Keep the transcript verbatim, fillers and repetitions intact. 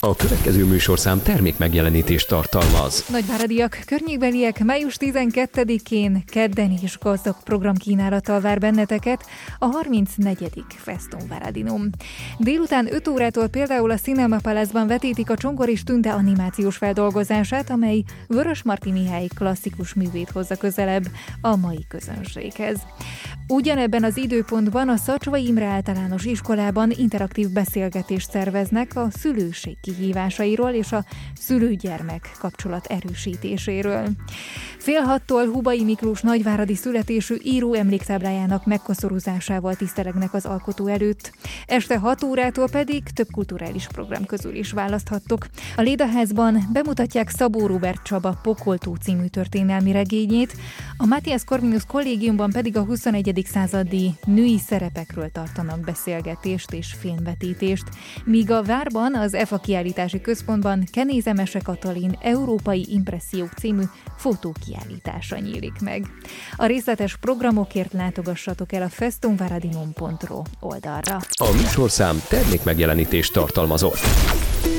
A következő műsorszám termékmegjelenítést tartalmaz. Nagyváradiak, környékbeliek május tizenkettedikén kedden is gazdag programkínálattal vár benneteket a harmincnegyedik Festung Varadinum. Délután öt órától például a Cinema Palace-ban vetítik a Csongor és Tünde animációs feldolgozását, amely Vörösmarty Mihály klasszikus művét hozza közelebb a mai közönséghez. Ugyanebben az időpontban a Szacsvai Imre Általános Iskolában interaktív beszélgetést szerveznek a szülőség kihívásairól és a szülő-gyermek kapcsolat erősítéséről. Fél hattól Hubay Miklós nagyváradi születésű író emléktáblájának megkoszorúzásával tisztelegnek az alkotó előtt. Este hat órától pedig több kulturális program közül is választhattok. A Lédaházban bemutatják Szabó Róbert Csaba Pokoltó című történelmi regényét, a Matthias Corvinus Kollégiumban pedig a huszonegyedik századi női szerepekről tartanak beszélgetést és filmvetítést, míg a Várban az e fá kiállítási központban Kenéze Mese Katalin Európai Impressziók című fotókiállítása nyílik meg. A részletes programokért látogassatok el a festungvaradinum pont ro oldalra. A műsorszám termékmegjelenítést tartalmazott.